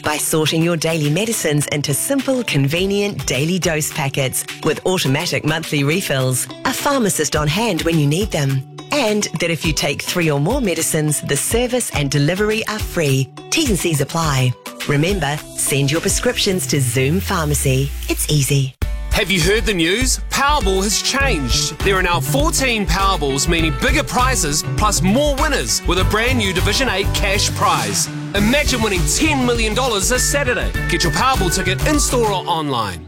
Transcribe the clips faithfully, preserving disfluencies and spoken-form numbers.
by sorting your daily medicines into simple, convenient daily dose packets with automatic monthly refills, a pharmacist on hand when you need them, and that if you take three or more medicines, the service and delivery are free. T's and C's apply. Remember, send your prescriptions to Zoom Pharmacy. It's easy. Have you heard the news? Powerball has changed. There are now fourteen Powerballs, meaning bigger prizes plus more winners with a brand new Division eight cash prize. Imagine winning ten million dollars this Saturday. Get your Powerball ticket in-store or online.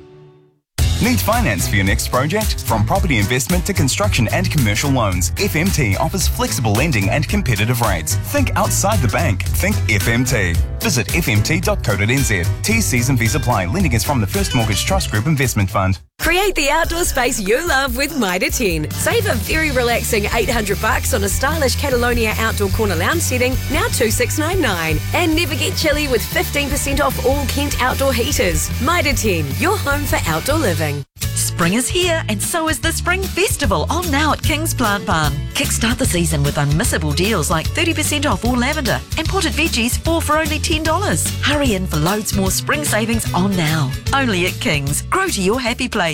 Need finance for your next project? From property investment to construction and commercial loans, F M T offers flexible lending and competitive rates. Think outside the bank. Think F M T. Visit f m t dot co dot n z. T's, C's and V's apply. Lending is from the First Mortgage Trust Group Investment Fund. Create the outdoor space you love with Mitre ten. Save a very relaxing eight hundred bucks on a stylish Catalonia outdoor corner lounge setting, now two six nine nine. And never get chilly with fifteen percent off all Kent outdoor heaters. Mitre ten, your home for outdoor living. Spring is here and so is the Spring Festival, on now at King's Plant Barn. Kickstart the season with unmissable deals like thirty percent off all lavender and potted veggies, four for only ten dollars. Hurry in for loads more spring savings on now. Only at King's. Grow to your happy place.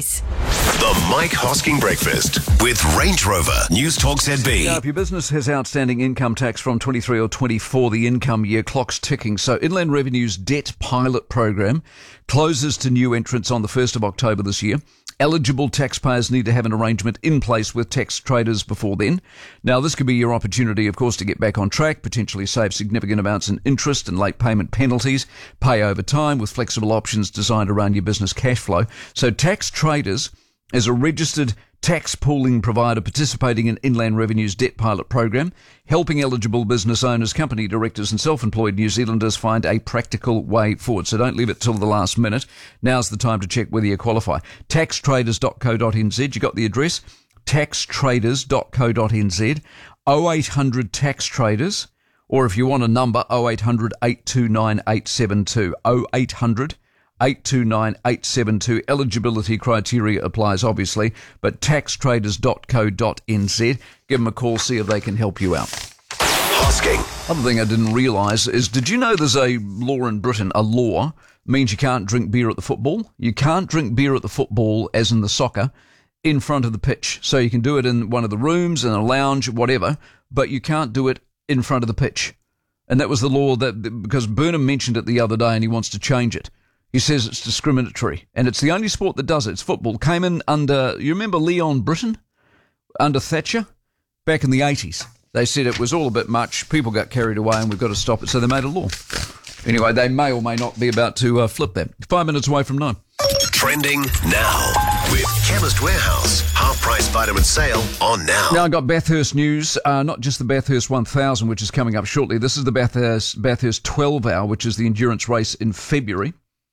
The Mike Hosking Breakfast with Range Rover. News Talk Z B. Now, if your business has outstanding income tax from twenty-three or twenty-four, the income year clock's ticking. So Inland Revenue's debt pilot program closes to new entrants on the first of October this year. Eligible taxpayers need to have an arrangement in place with tax traders before then. Now, this could be your opportunity, of course, to get back on track, potentially save significant amounts in interest and late payment penalties, pay over time with flexible options designed around your business cash flow. So tax traders, as a registered tax pooling provider participating in Inland Revenue's debt pilot program, helping eligible business owners, company directors and self-employed New Zealanders find a practical way forward. So don't leave it till the last minute. Now's the time to check whether you qualify. tax traders dot co dot n z. You got the address? tax traders dot co dot n z. oh eight hundred tax traders, or if you want a number, oh eight hundred, eight two nine, eight seven two. oh eight hundred, eight two nine, eight seven two. Eligibility criteria applies, obviously, but tax traders dot co dot n z. Give them a call, see if they can help you out. Hosking. Other thing I didn't realise is, did you know there's a law in Britain? A law means you can't drink beer at the football. You can't drink beer at the football, as in the soccer, in front of the pitch. So you can do it in one of the rooms, in a lounge, whatever, but you can't do it in front of the pitch. And that was the law that, because Burnham mentioned it the other day and he wants to change it. He says it's discriminatory, and it's the only sport that does it. It's football. Came in under, you remember Leon Britton? Under Thatcher? Back in the eighties. They said it was all a bit much. People got carried away and we've got to stop it, so they made a law. Anyway, they may or may not be about to uh, flip that. Five minutes away from nine. Trending now with Chemist Warehouse. Half-price vitamin sale on now. Now, I've got Bathurst news, uh, not just the Bathurst one thousand, which is coming up shortly. This is the Bathurst, Bathurst twelve hour, which is the endurance race in February.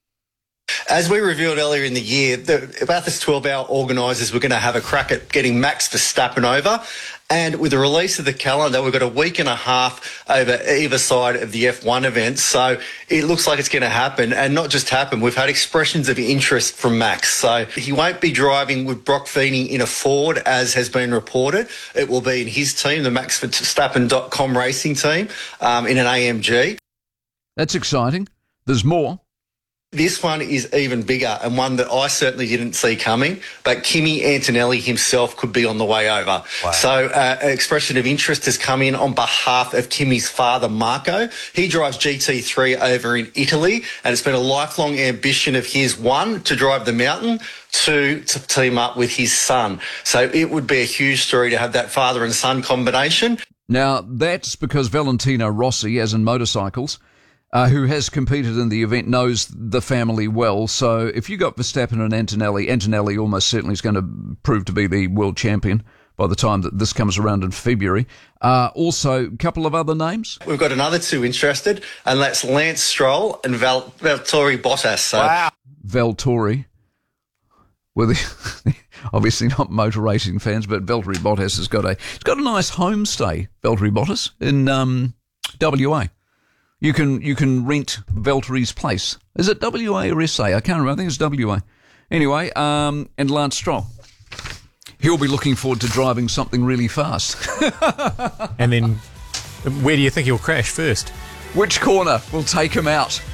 As we revealed earlier in the year, the Bathurst twelve hour organisers were going to have a crack at getting Max Verstappen over. And with the release of the calendar, we've got a week and a half over either side of the F one events. So it looks like it's going to happen. And not just happen, we've had expressions of interest from Max. So he won't be driving with Brock Feeney in a Ford, as has been reported. It will be in his team, the Max Verstappen dot com racing team, um, in an A M G. That's exciting. There's more. This one is even bigger, and one that I certainly didn't see coming, but Kimi Antonelli himself could be on the way over. Wow. So uh, an expression of interest has come in on behalf of Kimi's father, Marco. He drives G T three over in Italy, and it's been a lifelong ambition of his, one, to drive the mountain, two, to team up with his son. So it would be a huge story to have that father and son combination. Now, that's because Valentino Rossi, as in motorcycles, Uh, who has competed in the event, knows the family well. So if you got Verstappen and Antonelli, Antonelli almost certainly is going to prove to be the world champion by the time that this comes around in February. Uh, also, a couple of other names. We've got another two interested, and that's Lance Stroll and Val- Valtteri Bottas. So. Wow. Valtteri. Well, the, obviously not motor racing fans, but Valtteri Bottas has got a, he's got a nice homestay, Valtteri Bottas, in um, W A. You can you can rent Valtteri's place. Is it W A or S A? I can't remember. I think it's W A. Anyway, um, and Lance Stroll. He'll be looking forward to driving something really fast. And then, where do you think he'll crash first? Which corner will take him out?